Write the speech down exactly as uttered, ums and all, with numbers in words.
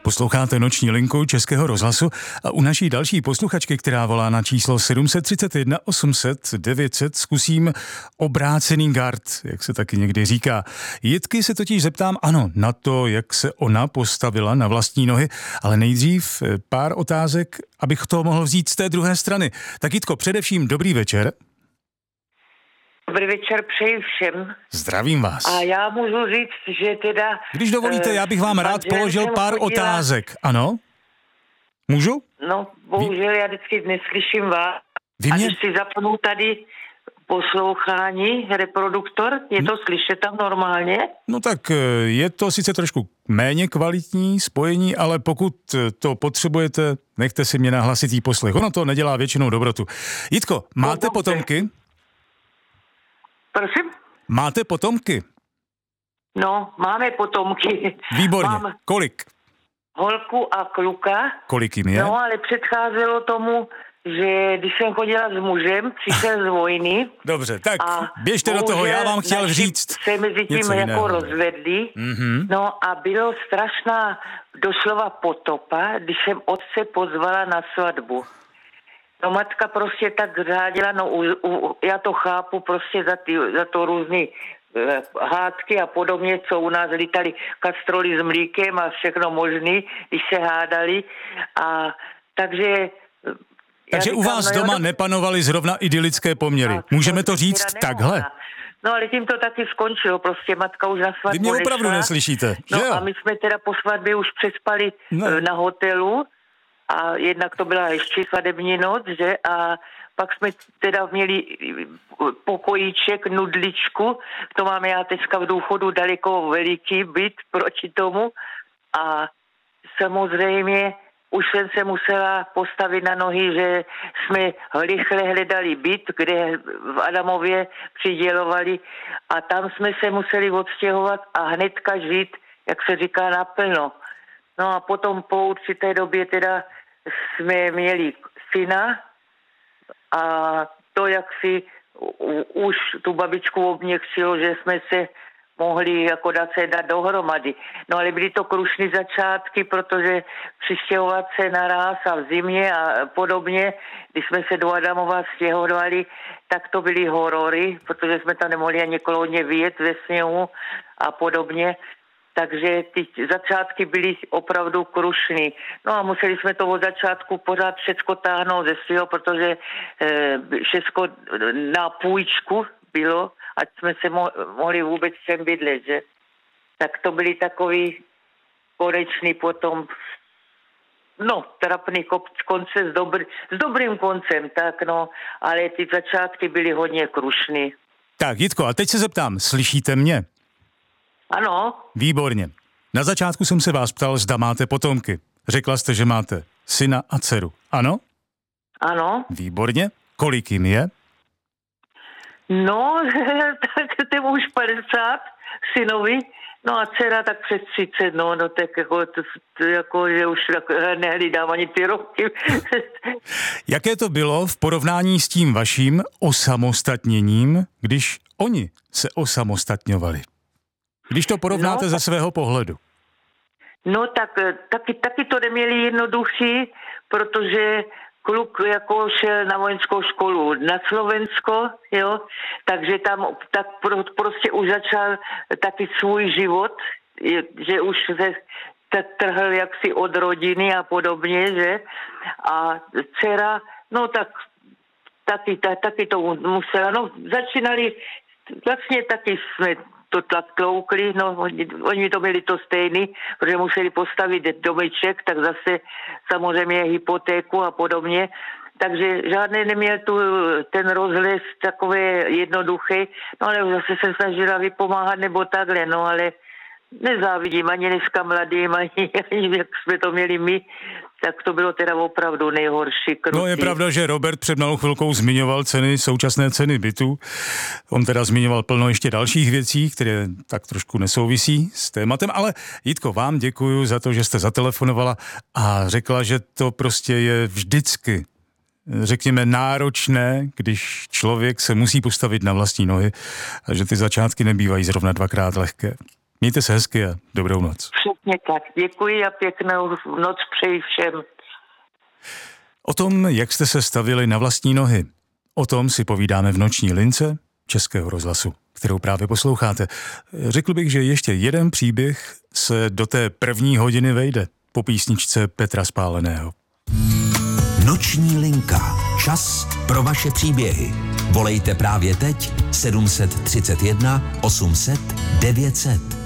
Posloucháte Noční linku Českého rozhlasu a u naší další posluchačky, která volá na číslo sedm set třicet jedna osm set devět set, zkusím obrácený gard, jak se taky někdy říká. Jitky se totiž zeptám, ano, na to, jak se ona postavila na vlastní nohy, ale nejdřív pár otázek, abych to mohl vzít z té druhé strany. Tak Jitko, především dobrý večer. Dobrý večer přeji všem. Zdravím vás. A já můžu říct, že teda... Když dovolíte, já bych vám rád položil pár chodila... otázek. Ano? Můžu? No, bohužel já vždycky neslyším vás. Vy mě... A když si zapnu tady poslouchání, reproduktor, je to slyšet tam normálně? No tak je to sice trošku méně kvalitní spojení, ale pokud to potřebujete, nechte si mě na hlasitý poslech. Ono to nedělá většinou dobrotu. Jitko, máte no, potomky? Prosím? Máte potomky? No, máme potomky. Výborně. Mám kolik? Holku a kluka. Kolik jim je? No, ale předcházelo tomu, že když jsem chodila s mužem, přišel z vojny. Dobře, tak běžte do toho, já vám chtěl říct se mezi tím jako jiného. rozvedli. Mm-hmm. No a bylo strašná doslova potopa, když jsem otce pozvala na svatbu. No matka prostě tak řádila, no u, u, já to chápu prostě za, ty, za to různý eh, hádky a podobně, co u nás lítali kastroly s mlíkem a všechno možný, když se hádali. A takže... Takže u vás no, doma jo, nepanovaly zrovna idylické poměry. Tak, Můžeme to říct takhle? No ale tím to taky skončilo, prostě matka už na svatbu Vy mě opravdu nešla. neslyšíte, No že jo? a my jsme teda po svatbě už přespali no. na hotelu. A jednak to byla ještě svatební noc, že? A pak jsme teda měli pokojíček, nudličku. To máme já teďka v důchodu daleko veliký byt proti tomu. A samozřejmě už jsem se musela postavit na nohy, že jsme rychle hledali byt, kde v Adamově přidělovali. A tam jsme se museli odstěhovat a hnedka žít, jak se říká, naplno. No a potom po určité době teda jsme měli syna a to, jak si už tu babičku obměkčilo, že jsme se mohli jako dát se dát dohromady. No ale byly to krušné začátky, protože přistěhovat se naraz a v zimě a podobně, když jsme se do Adamova stěhovali, tak to byly horory, protože jsme tam nemohli ani kolodně vyjet ve sněhu a podobně. Takže ty začátky byly opravdu krušný. No a museli jsme to od začátku pořád všecko táhnout ze svého, protože e, všecko na půjčku bylo, ať jsme se mo- mohli vůbec sem bydlet, že? Tak to byly takový konečný potom, no, trapný konce s, dobrý, s dobrým koncem, tak no, ale ty začátky byly hodně krušný. Tak, Jitko, a teď se zeptám, slyšíte mě? Ano. Výborně. Na začátku jsem se vás ptal, zda máte potomky. Řekla jste, že máte syna a dceru. Ano? Ano. Výborně. Kolik jim je? No, tak to už padesát synovi. No a dcera tak přes třicet, no, no tak jako, to, to, jako že už nehlídám ani ty roky. Jaké to bylo v porovnání s tím vaším osamostatněním, když oni se osamostatňovali? Když to porovnáte no, ze svého pohledu. No tak taky, taky to neměli jednoduchý, protože kluk jako šel na vojenskou školu na Slovensko, jo, takže tam tak pro, prostě už začal taky svůj život, že už se tak trhl jaksi od rodiny a podobně, že? A dcera, no tak taky, tak, taky to musela, no začínali, vlastně taky jsme to tak tloukli, no oni, oni to měli to stejný, protože museli postavit domeček, tak zase samozřejmě hypotéku a podobně. Takže žádný neměl tu ten rozhled takové jednoduchý, no ale zase se snažila vypomáhat nebo takhle, no ale nezávidím ani dneska mladým, ani, ani jak jsme to měli my, tak to bylo teda opravdu nejhorší krutý. No je pravda, že Robert před malou chvilkou zmiňoval ceny, současné ceny bytů. On teda zmiňoval plno ještě dalších věcí, které tak trošku nesouvisí s tématem, ale Jitko, vám děkuju za to, že jste zatelefonovala a řekla, že to prostě je vždycky, řekněme, náročné, když člověk se musí postavit na vlastní nohy a že ty začátky nebývají zrovna dvakrát lehké. Mějte se hezky a dobrou noc. Přesně tak. Děkuji a pěknou noc přeji všem. O tom, jak jste se stavili na vlastní nohy, o tom si povídáme v noční lince Českého rozhlasu, kterou právě posloucháte. Řekl bych, že ještě jeden příběh se do té první hodiny vejde po písničce Petra Spáleného. Noční linka. Čas pro vaše příběhy. Volejte právě teď sedm set třicet jedna osm set devět set.